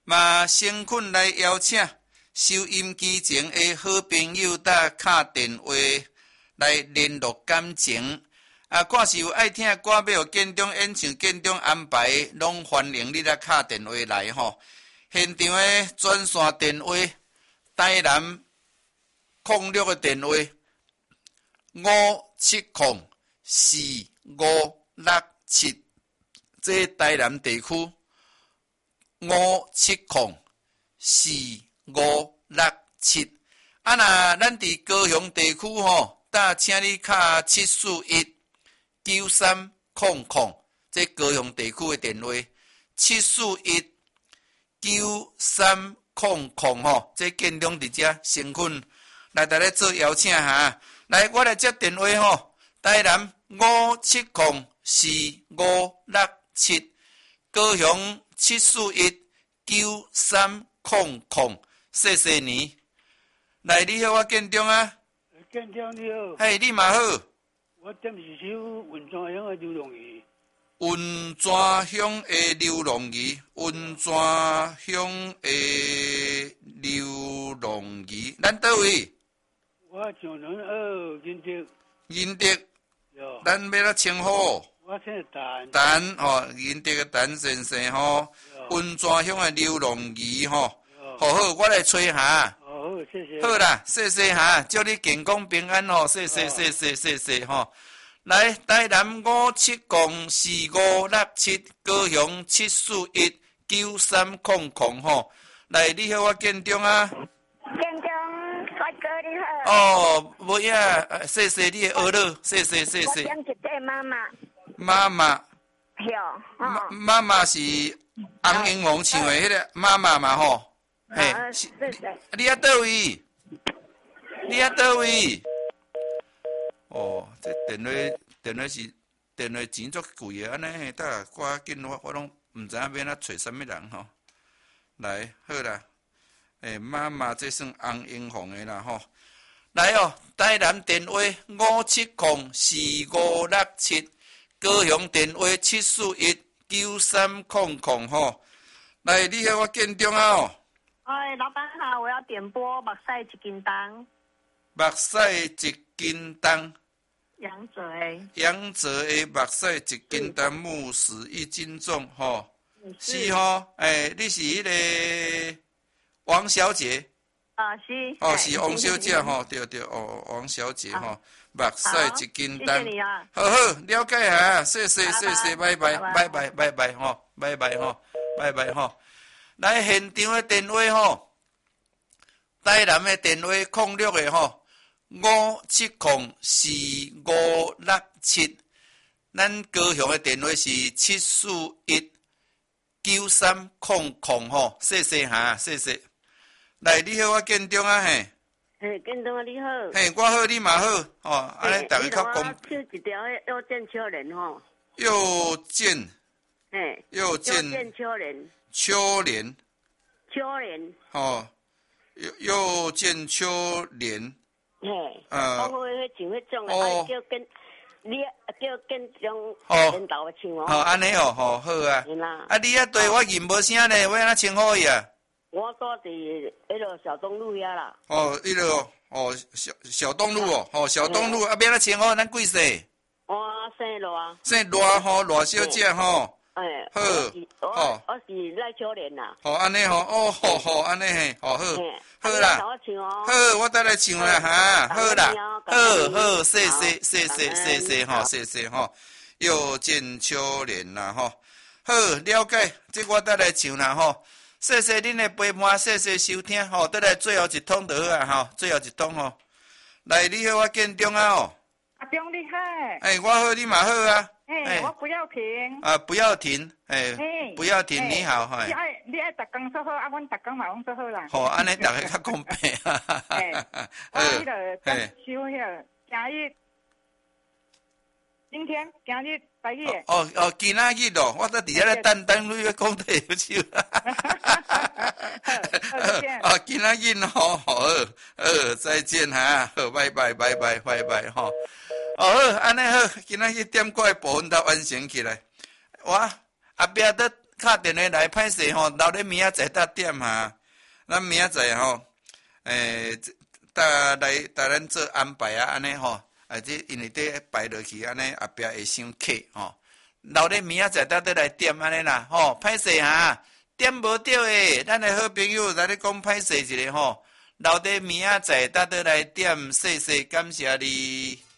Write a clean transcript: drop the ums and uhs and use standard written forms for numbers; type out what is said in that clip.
嘛诚恳来邀请收音机前的好朋友，打敲电话来联络感情。看是有爱听歌，要有建中演唱、建中安排，拢欢迎你来敲电话来吼。现场的专线电话，台南06的电话5704567，这台南地区5704567。若咱伫高雄地区吼，请你敲7419300，这高雄地区的电话7419300吼，这建中伫遮诚恳来大家做邀请哈。来，我来接电话吼，台南5704567，高雄7419300，谢谢你。来，你好，我建中啊。 建中你好。 嘿，你嘛好。 我点是首云泉乡的流浪鱼。 云泉乡的流浪鱼，云泉乡的流浪鱼，咱倒位？ 我上人2仁德。 仁德。 哟。 咱要哪称呼？ 我姓陈。 陈吼，仁德的陈先生吼，云泉乡的流浪鱼吼，好，我来吹下。 好，谢谢。 好啦，谢谢哈，祝你健康平安吼，谢谢吼。来，台南5704567，高雄7419300吼。来，你好，我建中啊。 建中帅哥你好。 哦，无呀，谢谢你的娱乐，谢。 我点一对妈妈。 妈妈。 哟。 妈妈是洪英王唱的迄个妈妈嘛吼。嘿。你啊倒位？你啊倒位？哦，这电话是电话钱足贵的，安尼等下赶紧我拢唔知影要哪找什么人吼。来，好啦，妈妈这算洪英凤的啦吼。来哦，台南电话5704567，高雄电话7419300吼。来，你好，我建中啊哦。 哎，老板好，我要点播目屎一斤重。 目屎一斤重。 杨哲的目屎一斤重，慕斯1斤重吼。是吼，你是迄个王小姐。 是。 哦，是王小姐吼，对，哦，王小姐吼，目屎一斤重。 谢谢你啊。 好，了解下，谢谢，拜拜吼，拜拜吼。来现场的电话吼，台南的电话06的吼5704567，咱高雄的电话是7419300吼，谢哈，谢。来，你好，我建中啊嘿。 建中啊，你好。 嘿，我好，你嘛好，吼，安尼大家较公。 唱一条迄又见秋莲吼。 又见秋莲。哦，又见秋莲。 嘿。我迄唱迄种的，叫建中领导的唱哦。 哦，安尼哦，好啊。你啊对我认无声呢，我安怎称呼伊啊？ 我住伫迄落小东路遐啦。 哦，迄落小东路哦，小东路啊，要哪称呼咱几岁？ 我姓罗。 姓罗吼，罗小姐吼。好。 我是赖秋莲啦。 好，安尼吼，好，安尼嘿，好啦。好，我等来唱啦哈，好啦，好，谢吼，谢吼，又见秋莲啦吼，好，了解，这我等来唱啦吼，谢谢恁的陪伴，谢谢收听吼，等来最后一通就好啊吼，最后一通吼，来，你好，我建中啊哦。 阿中厉害。 我好，你嘛好啊。 我不要停。 不要停，不要停，你好， 你爱逐工说好，阮逐工嘛拢说好啦。 好，安尼大家较公平。 我迄个收迄个今天日台语。 今仔日咯，我在底下咧等你要讲第二首。今仔日吼，好，再见哈，好，拜拜吼。好，安尼好，今仔日点歌的部分都完成起来。我后壁得敲电话来歹势吼，留咧明仔载搭点哈，咱明仔载吼，来咱做安排啊，安尼吼，这因为这排落去安尼后壁会伤客吼，留咧明仔载搭来点安尼啦，吼，歹势哈，点无着诶，咱诶好朋友来咧讲歹势一个吼，留咧明仔载搭来点，谢谢感谢你。